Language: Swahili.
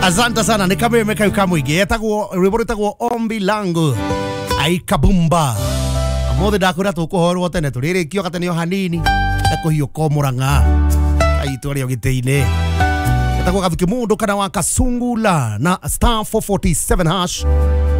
Asante sana, ni kama imeka mwingi. Etagwo rwimbo rwitagwo Ombi Langu Aikabumba. Amothe ndakura tukuhorwo tene turirikio gatenio hanini ekuhio komuranga aitwario giteine. Etagwo Gathuki Mundu kana wa Kasungula na *447#